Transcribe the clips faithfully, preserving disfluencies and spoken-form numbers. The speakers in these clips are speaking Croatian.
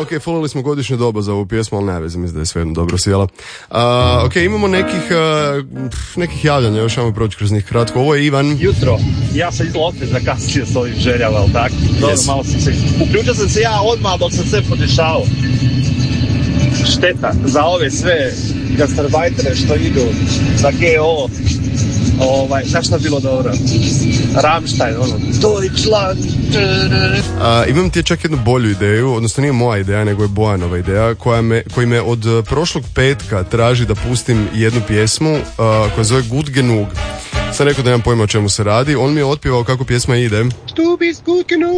ok, folili smo godišnje doba za ovu pjesmu, ali ne veze, mislim da je sve jedno dobro sjela. Uh, ok, imamo nekih, uh, nekih javljanja, još ćemo proći kroz njih kratko. Ovo je Ivan. Jutro, ja sam izgleda opet zakasnio s ovim željama, ali tako? Dobro, Yes. malo sam se... Uključio sam se ja odmah dok sam sve podešao. Šteta za ove sve gastarbajtere što idu za G O. Ovaj, znaš što je bilo dobro? Rammstein, ono, Deutschland. A, imam ti čak jednu bolju ideju, odnosno nije moja ideja, nego je Bojanova ideja, koja me, koji me od uh, prošlog petka traži da pustim jednu pjesmu uh, koja zove Gut genug. Sam rekao da nemam pojma o čemu se radi, on mi je otpjevao kako pjesma ide. Du bist gut genug,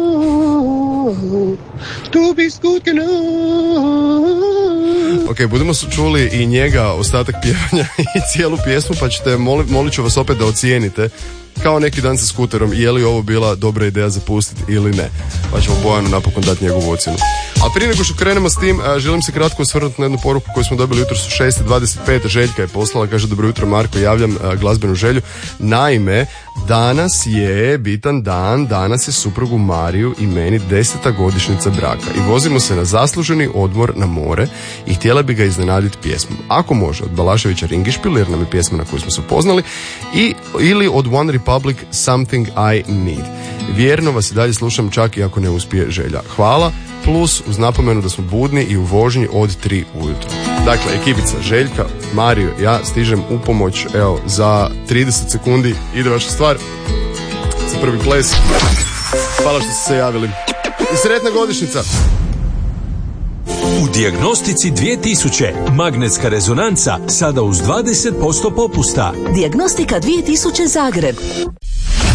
du bist gut genug. Ok, budemo su čuli i njega, ostatak pjevanja i cijelu pjesmu, pa ćete, moli, molit ću vas opet da ocijenite kao neki dan sa skuterom, je li ovo bila dobra ideja za pustiti ili ne. Pa ćemo Bojanu napokon dati njegovu ocjenu. A prije nego što krenemo s tim, želim se kratko osvrnuti na jednu poruku koju smo dobili jutros u šest dvadeset pet. Željka je poslala, kaže: dobro jutro Marko, javljam glazbenu želju. Naime, danas je bitan dan, danas je suprugu Mariju i meni deseta godišnjica braka i vozimo se na zasluženi odmor na more i htjela bi ga iznenaditi pjesmom. Ako može, od Balaševića Ringišpil, jer nam je pjesma na koju smo se upoznali, i, ili od One Republic Something I Need. Vjerno vas i dalje slušam čak i ako ne uspije želja. Hvala, plus uz napomenu da smo budni i u vožnji od tri ujutro. Dakle, ekipica Željka, Mario, ja stižem u pomoć, evo, za trideset sekundi ide vaša stvar za prvi ples. Hvala što ste se javili. I sretna godišnjica! U Dijagnostici dvije tisuće magnetska rezonanca sada uz dvadeset posto popusta. Dijagnostika dvije tisuće Zagreb.